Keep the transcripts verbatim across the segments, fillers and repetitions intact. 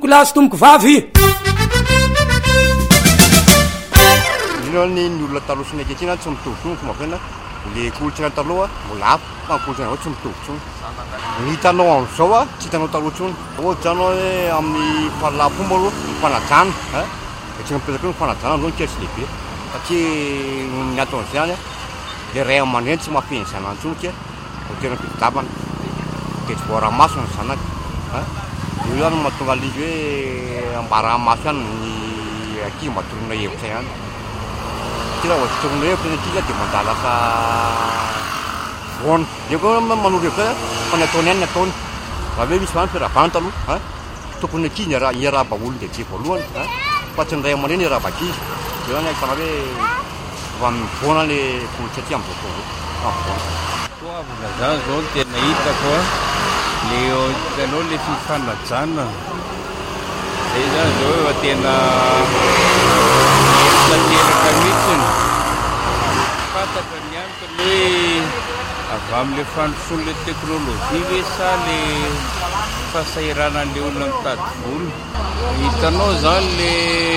tomboko lahy sy tomboko vavy. ino ny ny olona taloha sy ankehitriny tsy mitovy tsony fomba fiainana. Le kolontsaina taloha mbola hafa fa ny kolontsaina zao tsy mitovy tsony. Ny hitanao am'izao a tsy hitanao taloha tsony. Ohatra anao hoe amin'ny fahalalam-pomba aloha ny fanajana a de tsy mipetraka eo ny fanajana zao ny kely tsy lehibe satria ny ataon'izany a le ray aman-dreny tsy mahafehy ny zanany tsony ke ho tena mpividavana de tsy voaramaso ny zanaka a io zany mahatonga alizy hoe ambaramaso ihany ny ankizy matorona hevitra ihany. Tena ho torona hevitra ny ankizy de mandala lasa voana. Io koa manoro hevitra fa ny ataony ihany ny ataony. Raha hoe misy zany firavana taloha a tokony ankizy ny ara- hiarahaba olona lehibe voalohany a fa tsy ny ray aman-dreny hiarahaba ankizy. Io zany ahitana hoe fa mivoana le kolontsaina aty am'zao fotoana zao toavina zany zao no tena hitako a le hitanao le fifanajana zay zany zao efa tena tanteraka mihitsiny fantatra ny antony hoe avy amin'le fandrosoan'le teknôlôjia ve sa le fahasairanan'le olona mitady vola. Hitanao zany le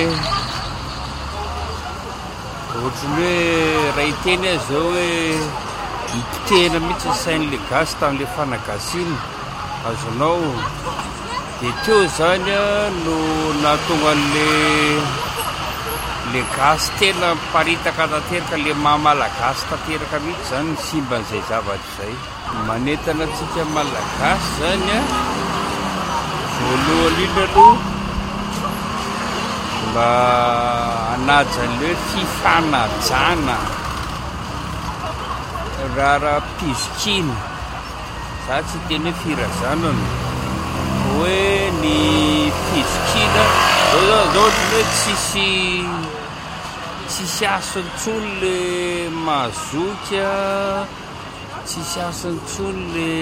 ohatrany hoe raha hiteny azy zao hoe mipotehana mihitsy ny sain'le gasy tamin'le fanagasiana azonao de teo zany a no nahatonga an'le le gasy tena miparitaka tanteraka le maha-malagasy tanteraka mihitsy zany ny simban'izay zavatra zay manentana antsika malagasy zany a voalohany iny aloha mba anajan'le hoe fifanajana raha raha pizokina za tsy teny hoe firazanana hoe ny pizokina zao zao zao ohatrany hoe tsisy tsisy asany tsony le mazoky a tsisy asany tsony le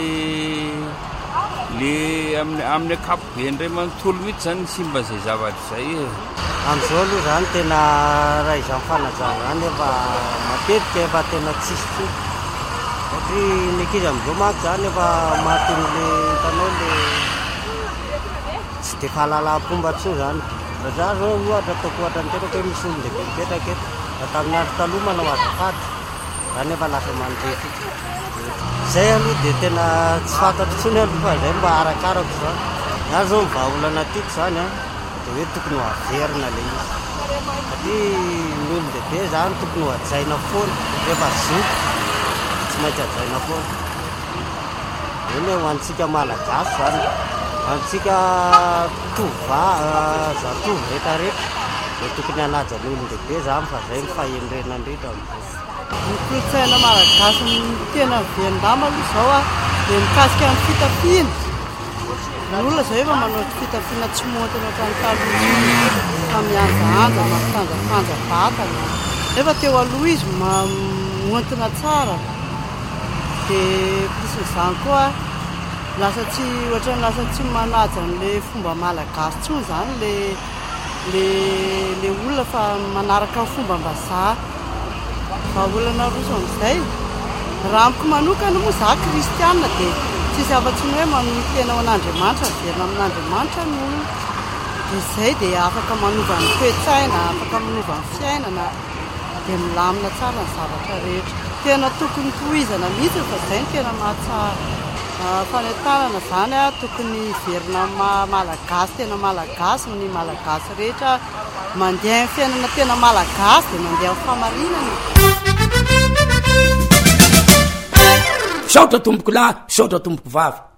le amin'ny amin'ny akapobe ndray manontolo mihitsy zany ny simban'izay zavatra zay e. Am'izao aloha zany tena raha izany fanajana zany efa matetika efa tena tsisy tsony satria ny ankizy am'izao manko zany efa mahatony le hitanao le tsy de fahalalam-pomba tsony zany. Raha za zao ohatra ataoko ohatra ny teraka hoe misy olona lehibe mipetraka eto da tamin'ny andro taloha manao azafady zany efa lasa mandrefy zay aloha de tena tsy fantatro tsony aloha fa zay mba arakarako zany. Za zao mivaha olana tiako zany a de hoe tokony ho averina le izy satria ny olo lehibe zany tokony ho ajaina foana rehefa zoky tsy maintsy ajaina foana. Iny ho antsika malagasy zany antsika tova zatovo rehetrarehetra de tokony hanaja ny olo lehibe zany fa zay ny fahendrena indrindra am'zao. Ny kolotsaina malagasy tena velondama aloha zao a de mikasika amin'ny fitafiana. Ny olona zao efa manao fitafiana tsy montana ohatrany taloha fa mianjaanja mampitanjafanja vatana efa teo aloha izy montina tsara de pis'izany koa lasa tsy ohatrany lasa tsy manaja an'le fomba malagasy tsony zany le le le olona fa manaraka ny fomba mbazaha fa olana roso am'izay raha amiko manokana moa za kristiana de tsisy afa-tsiny hoe manohy tena ao an'Andriamanitra verina amin'Andriamanitra ny olona de zay de afaka manova ny toe-tsaina afaka manova ny fiainana de milamina tsara ny zavatra rehetra tena tokony tohizana mihitsy fa zay ny tena mahatsara fanentanana zany a tokony verina malagasy tena malagasy ny malagasy rehetra mandeha ny fiainana tena malagasy de mandeha ny famarinana. Saotra tomboko lahy saotra tomboko vavy.